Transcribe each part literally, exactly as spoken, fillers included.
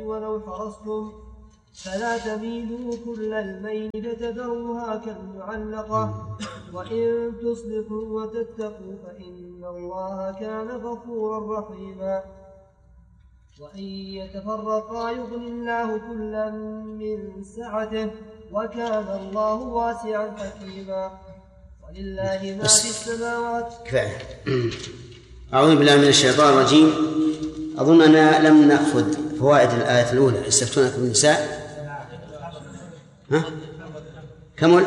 ولو حرصتم فلا تميلوا كل الميل فتذروها كالمعلقة وإن تصلحوا وتتقوا فإن الله كان غفورا رحيما. وإن يتفرقا يغني الله كلا من سعته وكان الله واسعا حكيما. ولله ما في السماوات. كفاية. أعوذ بالله من الشيطان الرجيم. أظن أننا لم نأخذ فوائد الآية الأولى يستفتونك بالنساء. ها؟ كمل؟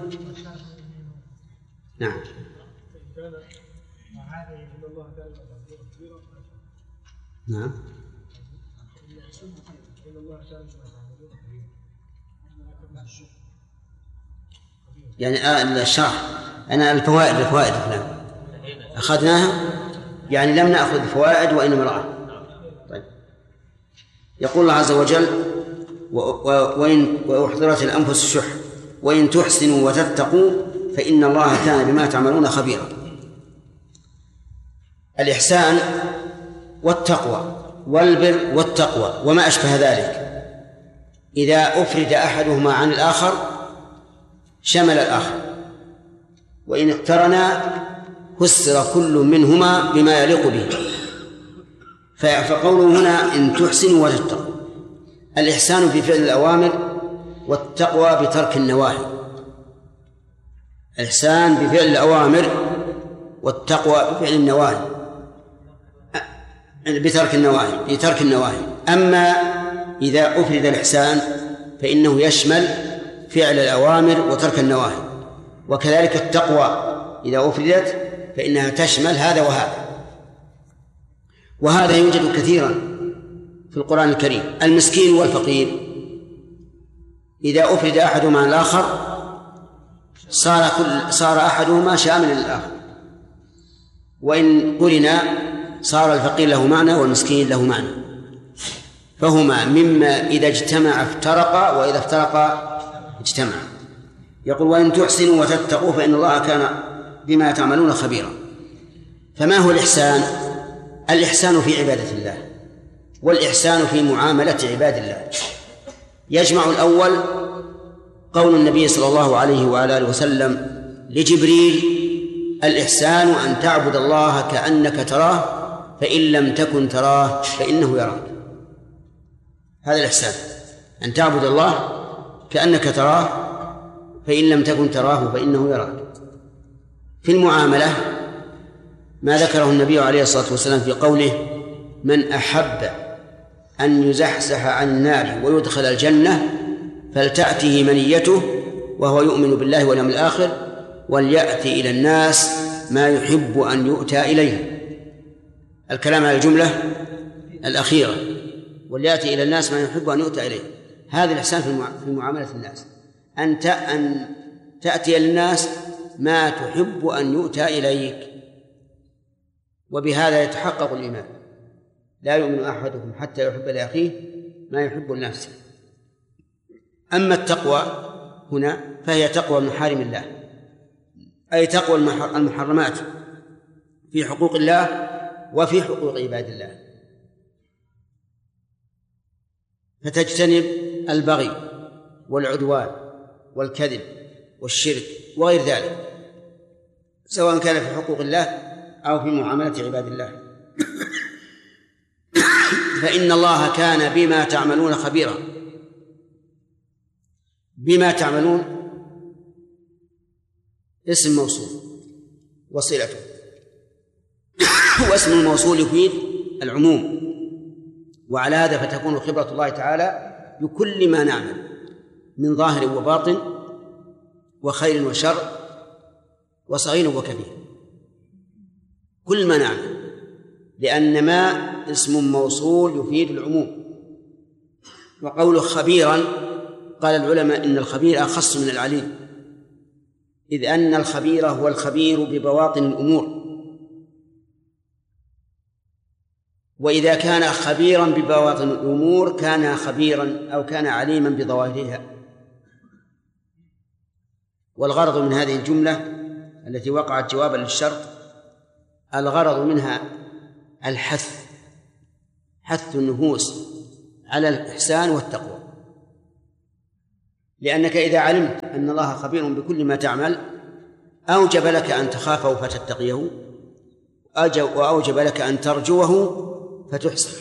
نعم. نعم. يعني الشرح أنا الفوائد الفوائد الكلام أخذناها، يعني لم نأخذ الفوائد وإن امرأة. طيب. يقول الله عز وجل: وإن وأحضرت الأنفس الشح وإن تحسنوا وتتقوا فإن الله كان بما تعملون خبيرا. الإحسان والتقوى والبر والتقوى وما أشبه ذلك إذا أفرد أحدهما عن الآخر شمل الآخر، وإن اقترنا فسر كل منهما بما يليق به. فقوله هنا إن تحسنوا وتتقوا، الإحسان بفعل الأوامر والتقوى بترك النواهي. الإحسان بفعل الأوامر والتقوى بفعل النواهي بترك النواهي بترك النواهي. أما إذا أفرد الإحسان فإنه يشمل فعل الأوامر وترك النواهي، وكذلك التقوى إذا أفردت فإنها تشمل هذا وهذا. وهذا يوجد كثيرا في القرآن الكريم. المسكين والفقير إذا أفرد أحدهما عن الآخر صار كل صار أحدهما شاملا للآخر، وإن قلنا صار الفقير له معنى والمسكين له معنى، فهما مما إذا اجتمع افترقا وإذا افترقا اجتمع. يقول: وإن تحسنوا وتتقوا فإن الله كان بما تعملون خبيرا. فما هو الإحسان؟ الإحسان في عبادة الله، والإحسان في معاملة عباد الله. يجمع الأول قول النبي صلى الله عليه وعلى آله وسلم لجبريل: الإحسان أن تعبد الله كأنك تراه فإن لم تكن تراه فإنه يراك. هذا الإحسان، أن تعبد الله كأنك تراه فإن لم تكن تراه فإنه يراك. في المعاملة ما ذكره النبي عليه الصلاة والسلام في قوله: من أحب أن يزحزح عن النار ويدخل الجنة فلتأته منيته وهو يؤمن بالله واليوم الآخر وليأتي إلى الناس ما يحب أن يؤتى إليه. الكلام على الجملة الأخيرة: وليأتي إلى الناس ما يحب أن يؤتى إليه. هذا الإحسان في معاملة الناس، أن تأتي للناس ما تحب أن يؤتى إليك، وبهذا يتحقق الإيمان. لا يؤمن أحدكم حتى يحب لأخيه ما يحب لنفسه. أما التقوى هنا فهي تقوى محارم الله، أي تقوى المحرمات في حقوق الله وفي حقوق عباد الله، فتجتنب البغي والعدوان والكذب والشرك وغير ذلك، سواء كان في حقوق الله أو في معاملة عباد الله. فإن الله كان بما تعملون خبيرا. بما تعملون اسم موصول وصلته، واسم الموصول يفيد العموم، وعلى هذا فتكون خبرة الله تعالى بكل ما نعمل من ظاهر وباطن وخير وشر وصغير وكبير، كل ما نعمل، لأن ما اسم موصول يفيد العموم. وقوله خبيرا قال العلماء إن الخبير أخص من العليم، إذ أن الخبير هو الخبير ببواطن الأمور، وإذا كان خبيرا ببواطن الأمور كان خبيرا أو كان عليما بظواهرها. والغرض من هذه الجملة التي وقعت جوابا للشرط، الغرض منها الحث حث النفوس على الإحسان والتقوى، لأنك إذا علمت أن الله خبير بكل ما تعمل أوجب لك أن تخافه فتتقيه، وأوجب لك أن ترجوه فتحسن.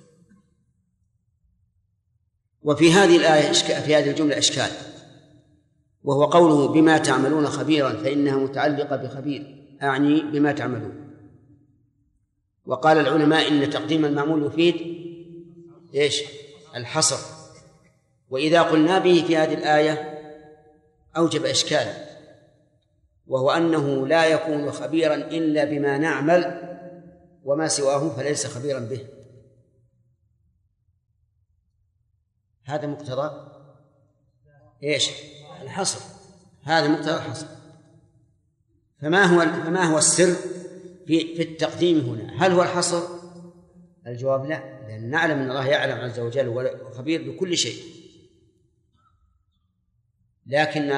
وفي هذه الآية في هذه الجملة إشكال، وهو قوله بما تعملون خبيرا، فإنها متعلقة بخبير، أعني بما تعملون. وقال العلماء إن تقديم المعمول يفيد إيش؟ الحصر، وإذا قلنا به في هذه الآية أوجب إشكالا، وهو أنه لا يكون خبيرا إلا بما نعمل، وما سواه فليس خبيرا به. هذا مقتضى إيش؟ الحصر، هذا مقتضى الحصر. فما هو فما هو السر في في التقديم هنا؟ هل هو الحصر؟ الجواب لا، لأن نعلم أن الله يعلم عز وجل وخبير بكل شيء، لكن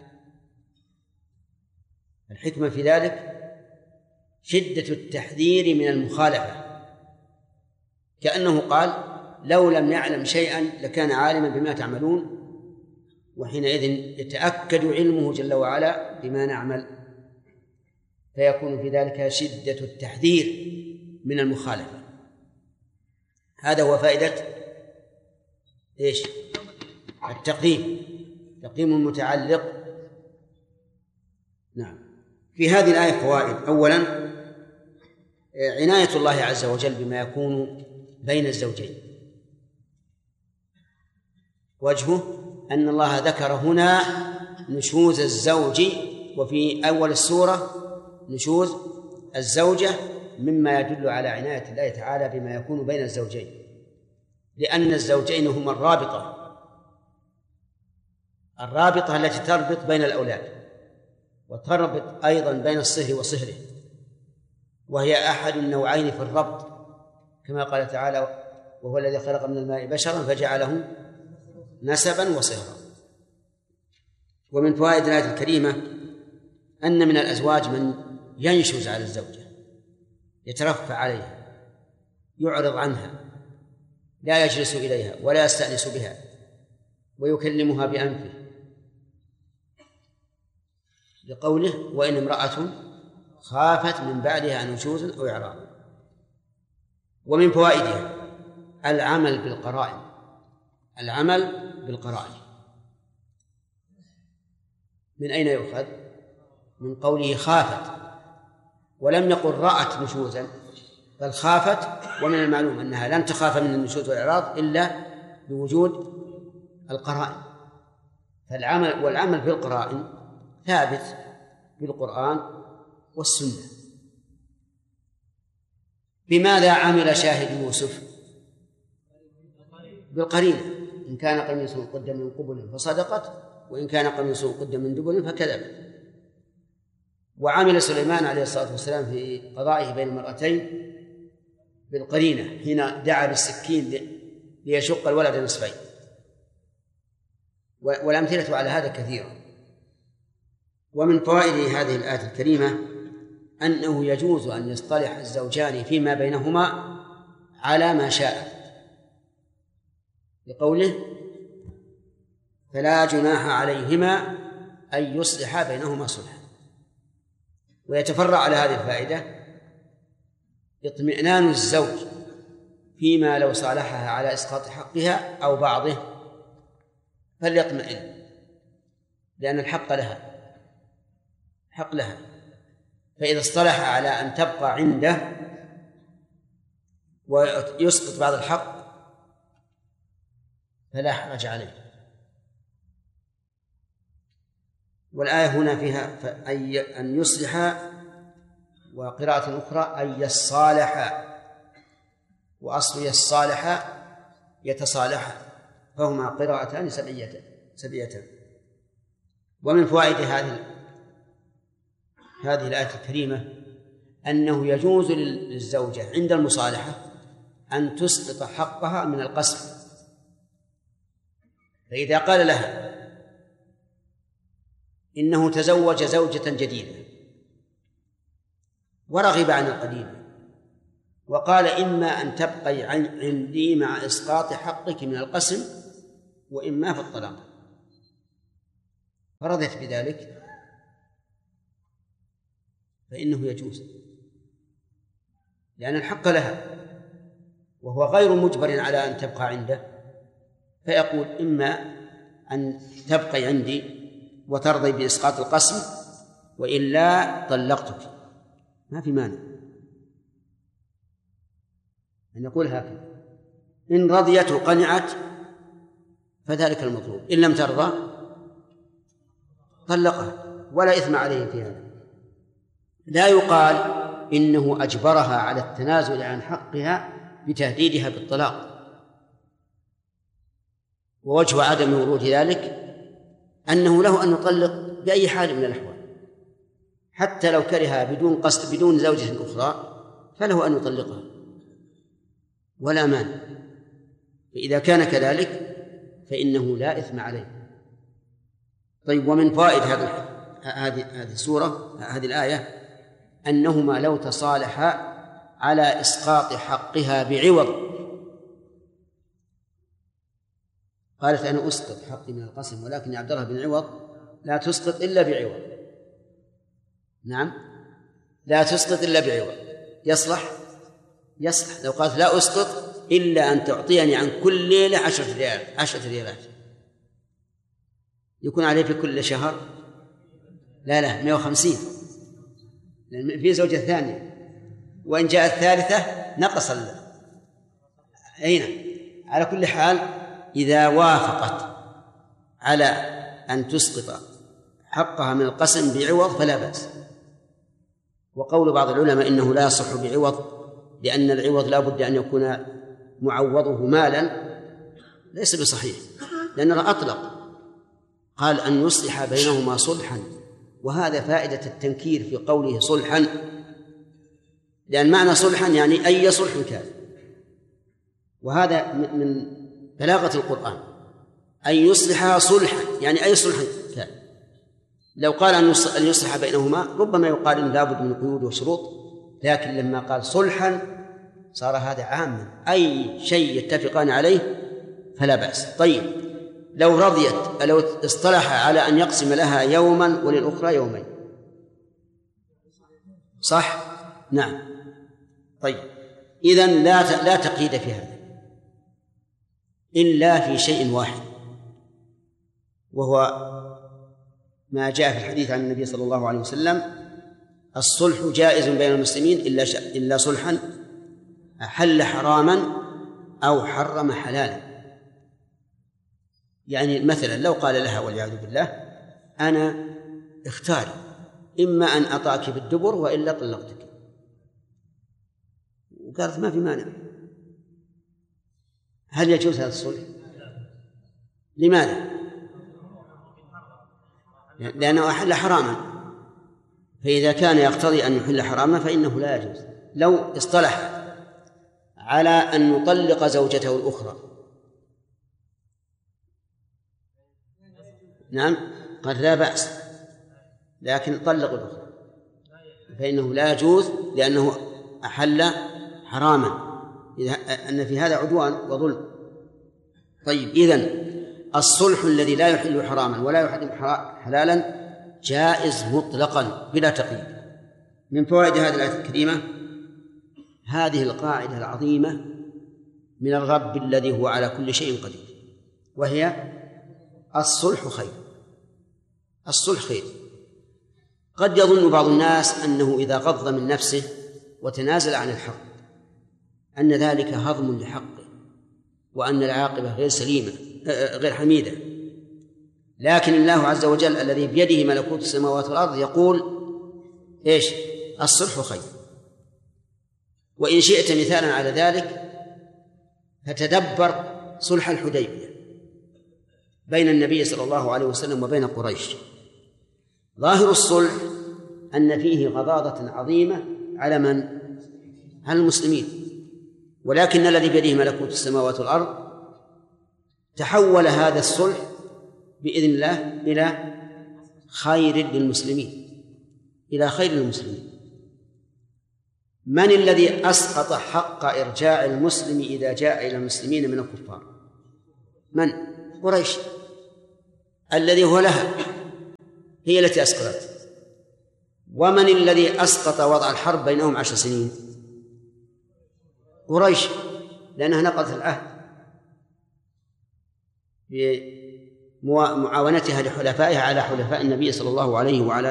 الحكمة في ذلك شدة التحذير من المخالفة، كأنه قال لو لم يعلم شيئا لكان عالما بما تعملون، وحينئذ يتأكد علمه جل وعلا بما نعمل، فيكون في ذلك شدة التحذير من المخالفة. هذا هو فائدة إيش؟ التقديم، تقديم المتعلق. نعم. في هذه الآية فوائد. أولا عناية الله عز وجل بما يكون بين الزوجين. وجهه أن الله ذكر هنا نشوز الزوج، وفي أول السورة نشوز الزوجة، مما يدل على عناية الله تعالى بما يكون بين الزوجين، لأن الزوجين هما الرابطة الرابطة التي تربط بين الأولاد، وتربط أيضا بين الصهر وصهره، وهي أحد النوعين في الربط، كما قال تعالى وهو الذي خلق من الماء بشرا فجعله نسبا وصهرا. ومن فوائد الآية الكريمة أن من الأزواج من ينشز على الزوجة، يترفع عليها، يعرض عنها، لا يجلس إليها ولا يستأنس بها، ويكلمها بأنفه، لقوله وإن امرأة خافت من بعدها نشوزا أو إعراضا. ومن فوائدها العمل بالقرائن، العمل بالقرائن. من أين يؤخذ؟ من قوله خافت، ولم يقل رأت نشوزا، بل خافت، ومن المعلوم أنها لن تخاف من النشوز والإعراض إلا بوجود القرائن. فالعمل والعمل بالقرائن ثابت بالقرآن والسنة. بماذا عمل شاهد يوسف؟ بالقرينة، إن كان قميصه قد من قبل فصدقت، وإن كان قميصه قد من دبر فكذبت. وعمل سليمان عليه الصلاة والسلام في قضائه بين المرأتين بالقرينة، حين دعا بالسكين ليشق الولد نصفين. والأمثلة على هذا كثيرة. ومن فوائد هذه الآية الكريمة أنه يجوز أن يصطلح الزوجان فيما بينهما على ما شاء، لقوله فلا جناح عليهما أن يصلحا بينهما صلحا. ويتفرع على هذه الفائدة اطمئنان الزوج فيما لو صالحها على إسقاط حقها أو بعضه فليطمئن، لأن الحق لها، حق لها. فإذا اصطلح على أن تبقى عنده ويسقط بعض الحق فلا حرج عليه. والآية هنا فيها أن يصلح، وقراءة أخرى أن يصالح، وأصل يصالح يتصالح، فهما قراءتان سبعيتان. ومن فوائد هذه هذه الآية الكريمة أنه يجوز للزوجة عند المصالحة أن تسقط حقها من القسم. فإذا قال لها إنه تزوج زوجة جديدة ورغب عن القديمة وقال إما أن تبقي عندي مع إسقاط حقك من القسم وإما في الطلاق، فرضيت بذلك فإنه يجوز، لأن الحق لها وهو غير مجبر على أن تبقى عنده، فيقول إما أن تبقي عندي وترضي بإسقاط القسم وإلا طلقتك، ما في مانع أن يقول هكذا. إن رضيت وقنعت فذلك المطلوب، إن لم ترضى طلقها ولا إثم عليه في هذا. لا يقال إنه أجبرها على التنازل عن حقها بتهديدها بالطلاق. ووجه عدم ورود ذلك أنه له أن يطلق بأي حال من الأحوال، حتى لو كرهها بدون قصد بدون زوجة أخرى فله أن يطلقها ولا مانع. فإذا كان كذلك فإنه لا إثم عليه. طيب، ومن فوائد هذه هذه هذه السورة هذه الآية أنهما لو تصالحا على إسقاط حقها بعوض، قالت أنا أسقط حقي من القسم ولكن يا عبد الله بن عوض لا تسقط إلا بعوض. نعم، لا تسقط إلا بعوض. يصلح يصلح لو قالت لا أسقط إلا أن تعطيني عن كل ليلة عشرة ريال عشرة ريالات، يكون عليه في كل شهر لا لا مئة وخمسين، لأن في زوجة ثانية، وإن جاءت الثالثة نقص ال... أين. على كل حال إذا وافقت على أن تسقط حقها من القسم بعوض فلا بأس. وقول بعض العلماء إنه لا يصح بعوض لأن العوض لا بد أن يكون معوضه مالا ليس بصحيح، لأنه أطلق قال أن يصلح بينهما صلحا، وهذا فائدة التنكير في قوله صلحا، لأن معنى صلحا يعني أي صلح كان، وهذا من بلاغة القرآن أن يصلحها صلحا يعني أي صلح كان. لو قال أن يصلح بينهما ربما يقال إن لابد من قيود وشروط، لكن لما قال صلحا صار هذا عاما، أي شيء يتفقان عليه فلا بأس. طيب، لو رضيت لو اصطلح على أن يقسم لها يوما وللأخرى يومين، صح؟ نعم. طيب، إذن لا لا تقييد في هذا إلا في شيء واحد، وهو ما جاء في الحديث عن النبي صلى الله عليه وسلم: الصلح جائز بين المسلمين إلا إلا صلحا أحل حراما أو حرم حلالا. يعني مثلا لو قال لها والعياذ بالله أنا اختاري، إما أن أطاك بالدبر وإلا طلقتك، وقالت ما في مانع، هل يجوز هذا الصلح؟ لماذا؟ لأنه أحل حراما، فإذا كان يقتضي أن يحل حراما فإنه لا يجوز. لو اصطلح على أن يطلق زوجته الأخرى، نعم، قال لا بأس، لكن طلق الأخرى فإنه لا يجوز لأنه أحل حراما، إذا أن في هذا عدوان وظلم. طيب، إذن الصلح الذي لا يحل حراما ولا يحرم حلالا جائز مطلقا بلا تقييد. من فوائد هذه الآية الكريمة هذه القاعدة العظيمة من الرب الذي هو على كل شيء قدير، وهي الصلح خير. الصلح خير. قد يظن بعض الناس أنه إذا غض من نفسه وتنازل عن الحق أن ذلك هضم لحقه وأن العاقبة غير سليمة غير حميدة، لكن الله عز وجل الذي بيده ملكوت السماوات والأرض يقول إيش؟ الصلح خير. وإن شئت مثالا على ذلك فتدبر صلح الحديبية بين النبي صلى الله عليه وسلم وبين قريش. ظاهر الصلح أن فيه غضاضة عظيمة على من؟ على المسلمين، ولكن الذي بيده ملكوت السماوات والأرض تحول هذا الصلح بإذن الله إلى خير للمسلمين، إلى خير للمسلمين. من الذي أسقط حق إرجاع المسلم إذا جاء إلى المسلمين من الكفار؟ من؟ قريش، الذي هو لها، هي التي أسقطت. ومن الذي أسقط وضع الحرب بينهم عشر سنين؟ قريش، لأنها نقضت العهد بمعاونتها لحلفائها على حلفاء النبي صلى الله عليه وعلى